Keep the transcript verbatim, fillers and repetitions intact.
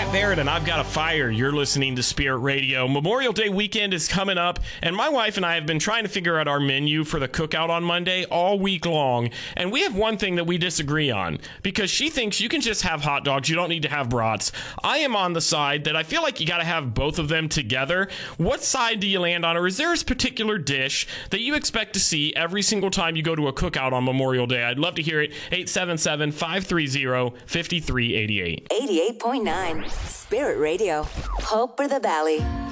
Matt Barrett, and I've got a fire. You're listening to Spirit Radio. Memorial Day weekend is coming up, and my wife and I have been trying to figure out our menu for the cookout on Monday all week long, and we have one thing that we disagree on, because she thinks you can just have hot dogs, you don't need to have brats. I am on the side that I feel like you got to have both of them together. What side do you land on, or is there a particular dish that you expect to see every single time you go to a cookout on Memorial Day? I'd love to hear it. eight seven seven, five three zero, five three eight eight. eighty-eight point nine Spirit Radio. Hope for the Valley.